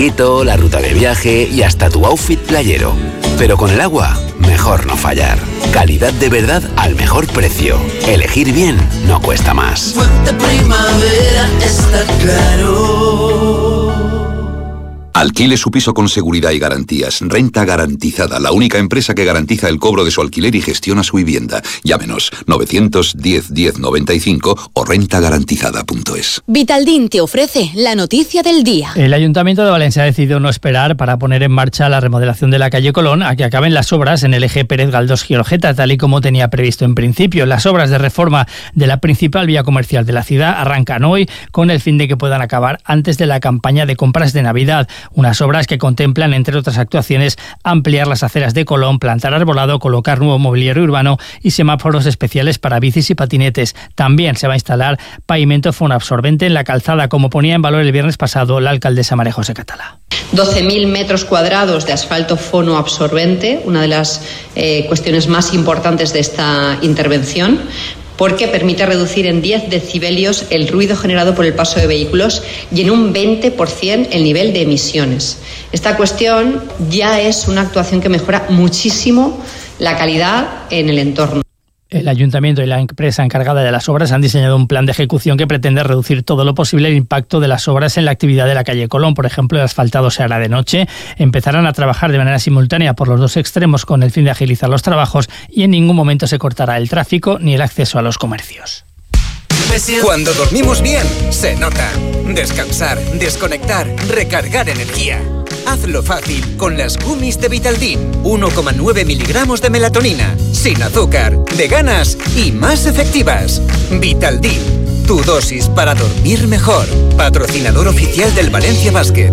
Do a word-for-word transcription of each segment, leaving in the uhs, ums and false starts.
chiringuito, la ruta de viaje y hasta tu outfit playero. Pero con el agua, mejor no fallar. Calidad de verdad al mejor precio. Elegir bien no cuesta más. Fuerte Primavera está claro. Alquile su piso con seguridad y garantías. Renta Garantizada, la única empresa que garantiza el cobro de su alquiler y gestiona su vivienda. Llámenos novecientos diez diez noventa y cinco o renta garantizada punto es. Vitaldin te ofrece la noticia del día. El Ayuntamiento de Valencia ha decidido no esperar para poner en marcha la remodelación de la calle Colón a que acaben las obras en el eje Pérez Galdós Giorgeta, tal y como tenía previsto en principio. Las obras de reforma de la principal vía comercial de la ciudad arrancan hoy con el fin de que puedan acabar antes de la campaña de compras de Navidad. Unas obras que contemplan, entre otras actuaciones, ampliar las aceras de Colón, plantar arbolado, colocar nuevo mobiliario urbano y semáforos especiales para bicis y patinetes. También se va a instalar pavimento fonoabsorbente en la calzada, como ponía en valor el viernes pasado la alcaldesa María José Catalá. doce mil metros cuadrados de asfalto fonoabsorbente, una de las eh, cuestiones más importantes de esta intervención, porque permite reducir en diez decibelios el ruido generado por el paso de vehículos y en un veinte por ciento el nivel de emisiones. Esta cuestión ya es una actuación que mejora muchísimo la calidad en el entorno. El Ayuntamiento y la empresa encargada de las obras han diseñado un plan de ejecución que pretende reducir todo lo posible el impacto de las obras en la actividad de la calle Colón. Por ejemplo, el asfaltado se hará de noche. Empezarán a trabajar de manera simultánea por los dos extremos con el fin de agilizar los trabajos y en ningún momento se cortará el tráfico ni el acceso a los comercios. Cuando dormimos bien, se nota. Descansar, desconectar, recargar energía. Hazlo fácil con las gummies de Vitaldin. uno coma nueve miligramos de melatonina, sin azúcar, veganas y más efectivas. Vitaldin, tu dosis para dormir mejor. Patrocinador oficial del Valencia Basket.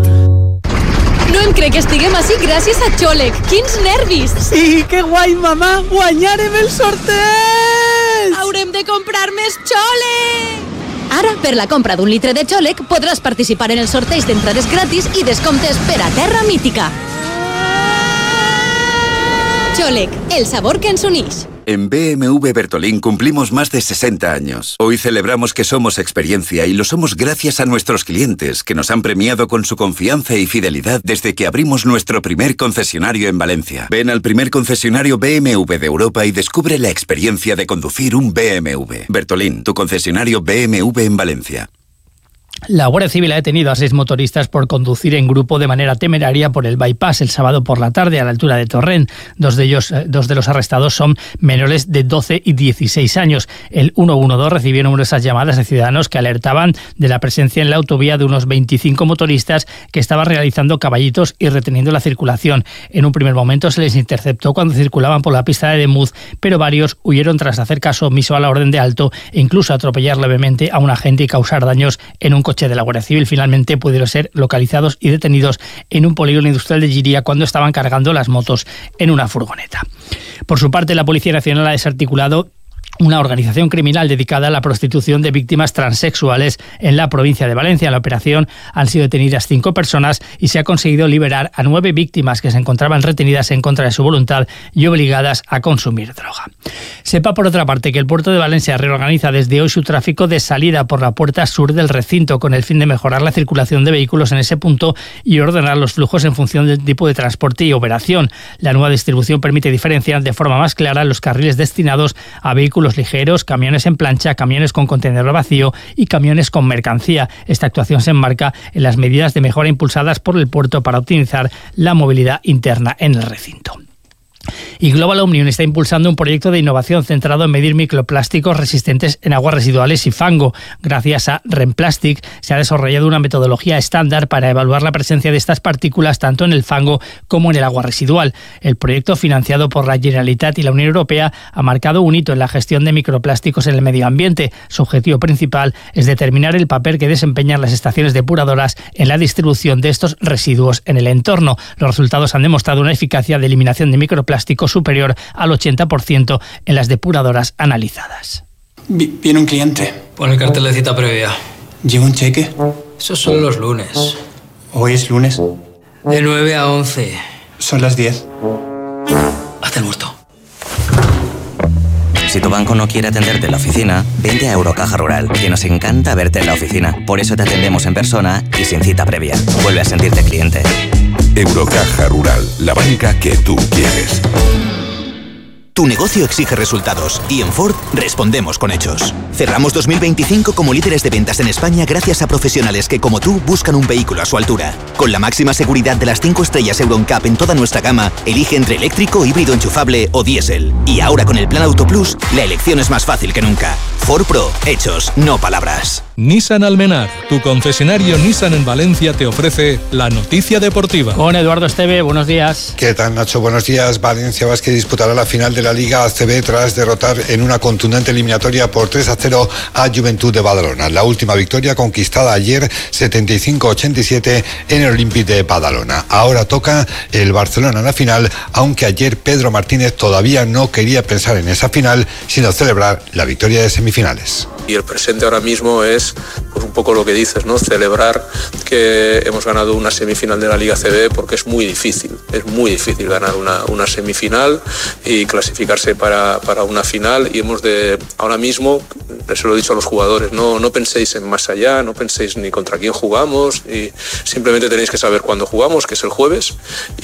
No em crec que estiguem així gràcies a Xòleg. Quins nervis! Sí, que guai, mamà! Guanyarem el sorteig! Haurem de comprar més Xòleg! Ara, per la compra d'un litre de Xòleg, podràs participar en el sorteig d'entrades gratis i descomptes per a Terra Mítica. Xòleg, el sabor que ens unix. En B M W Bertolín cumplimos más de sesenta años. Hoy celebramos que somos experiencia y lo somos gracias a nuestros clientes, que nos han premiado con su confianza y fidelidad desde que abrimos nuestro primer concesionario en Valencia. Ven al primer concesionario B M W de Europa y descubre la experiencia de conducir un B M W. Bertolín, tu concesionario B M W en Valencia. La Guardia Civil ha detenido a seis motoristas por conducir en grupo de manera temeraria por el bypass el sábado por la tarde a la altura de Torrent. Dos de ellos, dos de los arrestados son menores de doce y dieciséis años. El ciento doce recibió numerosas llamadas de ciudadanos que alertaban de la presencia en la autovía de unos veinticinco motoristas que estaban realizando caballitos y reteniendo la circulación. En un primer momento se les interceptó cuando circulaban por la pista de Demuz, pero varios huyeron tras hacer caso omiso a la orden de alto e incluso atropellar levemente a un agente y causar daños en un coche de la Guardia Civil. Finalmente pudieron ser localizados y detenidos en un polígono industrial de Llíria cuando estaban cargando las motos en una furgoneta. Por su parte, la Policía Nacional ha desarticulado una organización criminal dedicada a la prostitución de víctimas transexuales en la provincia de Valencia. En la operación han sido detenidas cinco personas y se ha conseguido liberar a nueve víctimas que se encontraban retenidas en contra de su voluntad y obligadas a consumir droga. Sepa, por otra parte, que el puerto de Valencia reorganiza desde hoy su tráfico de salida por la puerta sur del recinto con el fin de mejorar la circulación de vehículos en ese punto y ordenar los flujos en función del tipo de transporte y operación. La nueva distribución permite diferenciar de forma más clara los carriles destinados a vehículos ligeros, camiones en plancha, camiones con contenedor vacío y camiones con mercancía. Esta actuación se enmarca en las medidas de mejora impulsadas por el puerto para optimizar la movilidad interna en el recinto. Y Global Omnium está impulsando un proyecto de innovación centrado en medir microplásticos resistentes en aguas residuales y fango. Gracias a Remplastic se ha desarrollado una metodología estándar para evaluar la presencia de estas partículas tanto en el fango como en el agua residual. El proyecto, financiado por la Generalitat y la Unión Europea, ha marcado un hito en la gestión de microplásticos en el medio ambiente. Su objetivo principal es determinar el papel que desempeñan las estaciones depuradoras en la distribución de estos residuos en el entorno. Los resultados han demostrado una eficacia de eliminación de microplásticos superior al ochenta por ciento en las depuradoras analizadas. Viene un cliente. Pon el cartel de cita previa. ¿Lleva un cheque? Esos son los lunes. ¿Hoy es lunes? De nueve a once. Son las diez. Hazte el muerto. Si tu banco no quiere atenderte en la oficina, vente a Eurocaja Rural, que nos encanta verte en la oficina. Por eso te atendemos en persona y sin cita previa. Vuelve a sentirte cliente. Eurocaja Rural, la banca que tú quieres. Tu negocio exige resultados y en Ford respondemos con hechos. Cerramos dos mil veinticinco como líderes de ventas en España gracias a profesionales que, como tú, buscan un vehículo a su altura. Con la máxima seguridad de las cinco estrellas Euro N C A P en toda nuestra gama, elige entre eléctrico, híbrido enchufable o diésel. Y ahora con el Plan Auto Plus, la elección es más fácil que nunca. Ford Pro, hechos, no palabras. Nissan Almenar, tu concesionario Nissan en Valencia, te ofrece la noticia deportiva. Con Eduardo Esteve, buenos días. ¿Qué tal, Nacho? Buenos días. Valencia Basket disputará la final de la Liga A C B tras derrotar en una contundente eliminatoria por tres a cero a Juventud de Badalona. La última victoria conquistada ayer, setenta y cinco a ochenta y siete, en el Olympic de Badalona. Ahora toca el Barcelona en la final, aunque ayer Pedro Martínez todavía no quería pensar en esa final, sino celebrar la victoria de semifinales. Y el presente ahora mismo es pues un poco lo que dices, ¿no? Celebrar que hemos ganado una semifinal de la Liga A C B, porque es muy difícil, es muy difícil ganar una, una semifinal y clasificarse para, para una final, y hemos de, ahora mismo, se lo he dicho a los jugadores, no, no penséis en más allá, no penséis ni contra quién jugamos, y simplemente tenéis que saber cuándo jugamos, que es el jueves,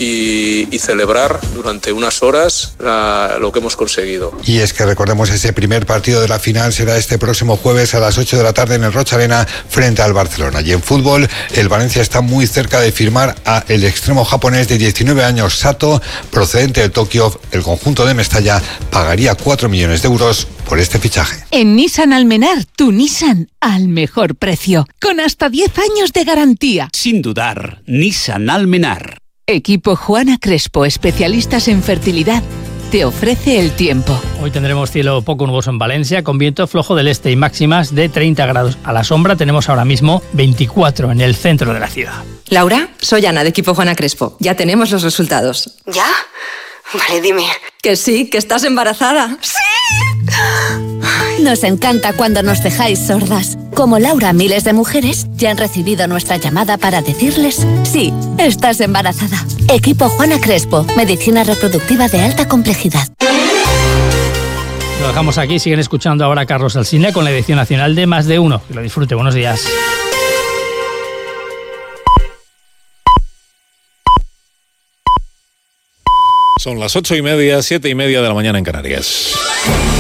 y, y celebrar durante unas horas la, lo que hemos conseguido. Y es que recordemos, ese primer partido de la final será este próximo jueves a las ocho de la tarde en el Rocha Arena frente al Barcelona. Y en fútbol, el Valencia está muy cerca de firmar a el extremo japonés de diecinueve años, Sato, procedente de Tokio. El conjunto de Mestalla pagaría cuatro millones de euros por este fichaje. En Nissan Almenar, tu Nissan al mejor precio, con hasta diez años de garantía. Sin dudar, Nissan Almenar. Equipo Juana Crespo, especialistas en fertilidad, te ofrece el tiempo. Hoy tendremos cielo poco nuboso en Valencia, con viento flojo del este y máximas de treinta grados. A la sombra tenemos ahora mismo veinticuatro en el centro de la ciudad. Laura, soy Ana, de Equipo Juana Crespo. Ya tenemos los resultados. ¿Ya? Vale, dime. Que sí, que estás embarazada. ¡Sí! Nos encanta cuando nos dejáis sordas. Como Laura, miles de mujeres ya han recibido nuestra llamada para decirles: sí, estás embarazada. Equipo Juana Crespo, medicina reproductiva de alta complejidad. Lo dejamos aquí, siguen escuchando ahora a Carlos Alsina con la edición nacional de Más de Uno. Que lo disfrute, buenos días. Son las ocho y media, siete y media de la mañana en Canarias.